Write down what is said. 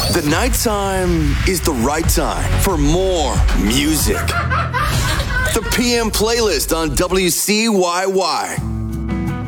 The nighttime is the right time for more music. The PM playlist on WCYY.